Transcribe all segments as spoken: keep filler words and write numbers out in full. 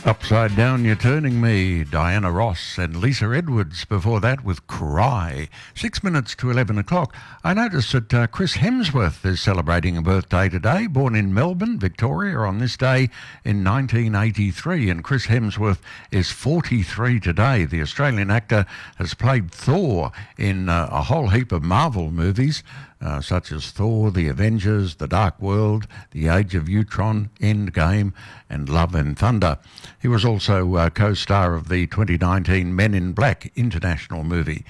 Upside Down, You're Turning Me, Diana Ross and Lisa Edwards before that with Cry. Six minutes to eleven o'clock. I noticed that uh, Chris Hemsworth is celebrating a birthday today, born in Melbourne, Victoria on this day in nineteen eighty-three, and Chris Hemsworth is forty-three today. The Australian actor has played Thor in uh, a whole heap of Marvel movies, Uh, such as Thor, The Avengers, The Dark World, The Age of Ultron, Endgame, and Love and Thunder. He was also uh, co-star of the twenty nineteen Men in Black international movie.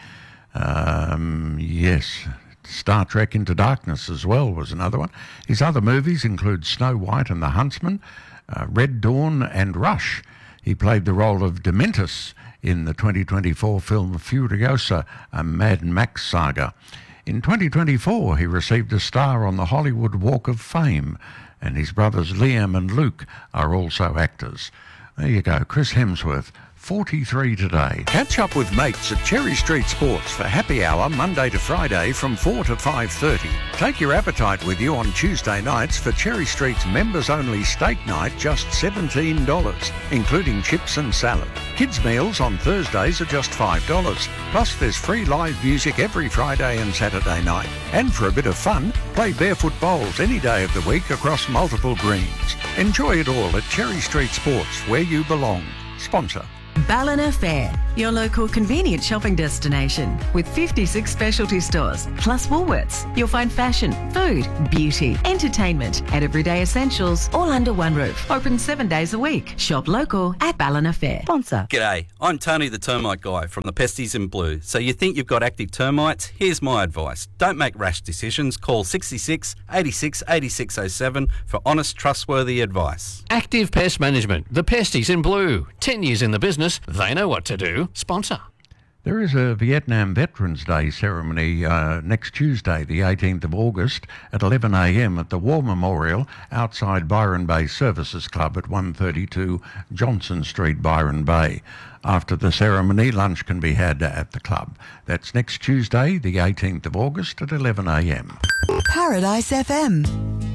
Um, yes, Star Trek Into Darkness as well was another one. His other movies include Snow White and the Huntsman, uh, Red Dawn and Rush. He played the role of Dementus in the twenty twenty-four film Furiosa, a Mad Max saga. In twenty twenty-four, he received a star on the Hollywood Walk of Fame, and his brothers Liam and Luke are also actors. There you go, Chris Hemsworth, forty-three today. Catch up with mates at Cherry Street Sports for happy hour Monday to Friday from four to five thirty. Take your appetite with you on Tuesday nights for Cherry Street's members-only steak night, just seventeen dollars, including chips and salad. Kids' meals on Thursdays are just five dollars. Plus, there's free live music every Friday and Saturday night. And for a bit of fun, play barefoot bowls any day of the week across multiple greens. Enjoy it all at Cherry Street Sports, where you belong. Sponsor. Ballina Fair, your local convenient shopping destination with fifty-six specialty stores, plus Woolworths. You'll find fashion, food, beauty, entertainment and everyday essentials all under one roof. Open seven days a week. Shop local at Ballina Fair. Sponsor. G'day, I'm Tony the Termite Guy from the Pesties in Blue. So you think you've got active termites? Here's my advice. Don't make rash decisions. Call sixty-six, eighty-six, eighty-six oh seven for honest, trustworthy advice. Active Pest Management, the Pesties in Blue. Ten years in the business. They know what to do. Sponsor. There is a Vietnam Veterans Day ceremony uh, next Tuesday, the eighteenth of August, at eleven a m at the War Memorial outside Byron Bay Services Club at one thirty-two Johnson Street, Byron Bay. After the ceremony, lunch can be had at the club. That's next Tuesday, the eighteenth of August at eleven a m. Paradise F M.